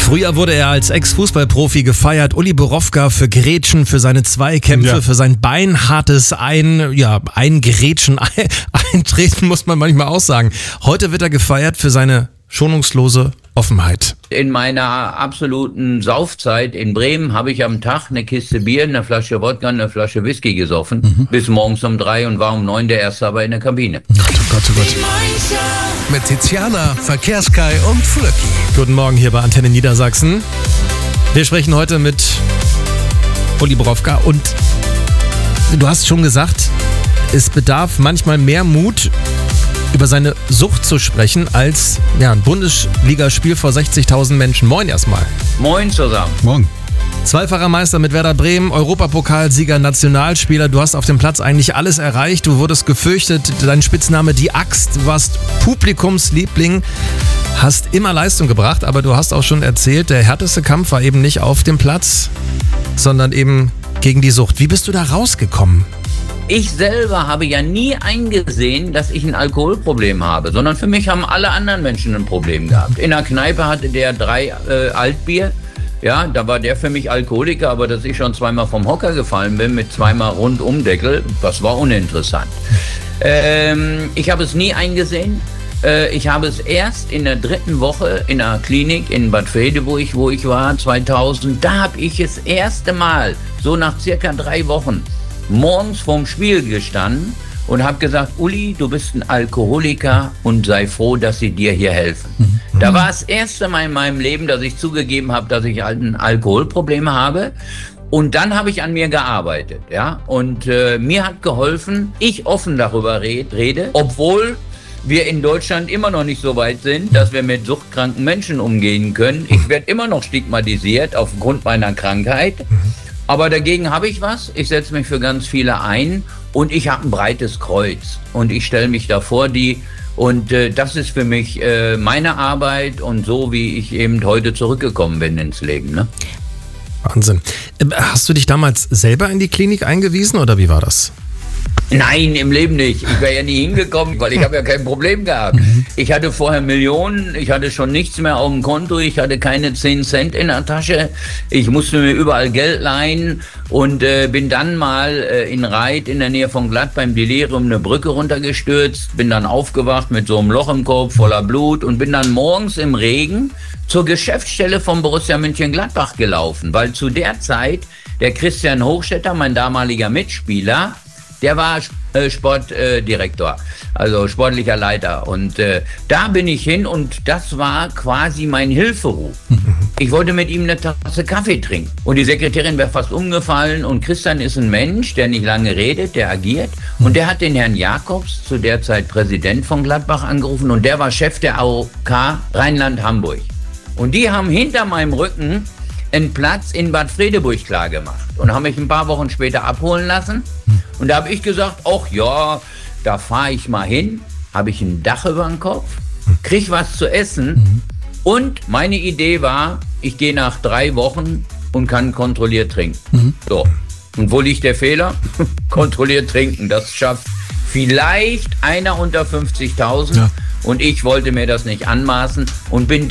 Früher wurde er als Ex-Fußballprofi gefeiert. Uli Borowka für Grätschen, für seine Zweikämpfe, für sein beinhartes Eingrätschen, Eintreten, muss man manchmal auch sagen. Heute wird er gefeiert für seine schonungslose Offenheit. In meiner absoluten Saufzeit in Bremen habe ich am Tag eine Kiste Bier, eine Flasche Wodka, eine Flasche Whisky gesoffen. Bis morgens um 3 und war um 9 der Erste aber in der Kabine. Oh Gott. Mit Tiziana, Verkehrskai und Flöcki. Guten Morgen hier bei Antenne Niedersachsen. Wir sprechen heute mit Uli Borowka und du hast schon gesagt, es bedarf manchmal mehr Mut, über seine Sucht zu sprechen, als ein Bundesligaspiel vor 60.000 Menschen. Moin erstmal. Moin zusammen. Morgen. Zweifacher Meister mit Werder Bremen, Europapokalsieger, Nationalspieler. Du hast auf dem Platz eigentlich alles erreicht. Du wurdest gefürchtet. Dein Spitzname die Axt. Du warst Publikumsliebling. Hast immer Leistung gebracht, aber du hast auch schon erzählt, der härteste Kampf war eben nicht auf dem Platz, sondern eben gegen die Sucht. Wie bist du da rausgekommen? Ich selber habe ja nie eingesehen, dass ich ein Alkoholproblem habe, sondern für mich haben alle anderen Menschen ein Problem gehabt. In der Kneipe hatte der 3 Altbier. Ja, da war der für mich Alkoholiker, aber dass ich schon 2-mal vom Hocker gefallen bin mit 2-mal Rundumdeckel, das war uninteressant. Ich habe es nie eingesehen. Ich habe es erst in der 3. Woche in der Klinik in Bad Fredeburg, wo ich war, 2000, da habe ich das erste Mal, so nach circa 3 Wochen, morgens vorm Spiel gestanden und habe gesagt, Uli, du bist ein Alkoholiker und sei froh, dass sie dir hier helfen. Da war das erste Mal in meinem Leben, dass ich zugegeben habe, dass ich ein Alkoholproblem habe. Und dann habe ich an mir gearbeitet, ja. Und mir hat geholfen, ich offen darüber rede, obwohl wir in Deutschland immer noch nicht so weit sind, dass wir mit suchtkranken Menschen umgehen können. Ich werde immer noch stigmatisiert aufgrund meiner Krankheit. Aber dagegen habe ich was. Ich setze mich für ganz viele ein und ich habe ein breites Kreuz. Und ich stelle mich davor, das ist für mich meine Arbeit und so, wie ich eben heute zurückgekommen bin ins Leben. Ne? Wahnsinn. Hast du dich damals selber in die Klinik eingewiesen oder wie war das? Nein, im Leben nicht. Ich wäre ja nie hingekommen, weil ich habe ja kein Problem gehabt. Ich hatte vorher Millionen, ich hatte schon nichts mehr auf dem Konto, ich hatte keine 10 Cent in der Tasche. Ich musste mir überall Geld leihen und bin dann mal in Reit in der Nähe von Glatt beim Delirium eine Brücke runtergestürzt, bin dann aufgewacht mit so einem Loch im Kopf voller Blut und bin dann morgens im Regen zur Geschäftsstelle von Borussia Mönchengladbach gelaufen, weil zu der Zeit der Christian Hochstetter, mein damaliger Mitspieler, der war Sportdirektor, also sportlicher Leiter. Und da bin ich hin und das war quasi mein Hilferuf. Ich wollte mit ihm eine Tasse Kaffee trinken. Und die Sekretärin wäre fast umgefallen. Und Christian ist ein Mensch, der nicht lange redet, der agiert. Und der hat den Herrn Jakobs, zu der Zeit Präsident von Gladbach, angerufen. Und der war Chef der AOK Rheinland-Hamburg. Und die haben hinter meinem Rücken einen Platz in Bad Fredeburg klargemacht und haben mich ein paar Wochen später abholen lassen. Und da habe ich gesagt, ach ja, da fahre ich mal hin, habe ich ein Dach über dem Kopf, krieg was zu essen und meine Idee war, ich gehe nach 3 Wochen und kann kontrolliert trinken. So. Und wo liegt der Fehler? Kontrolliert trinken, das schafft vielleicht einer unter 50.000 und ich wollte mir das nicht anmaßen und bin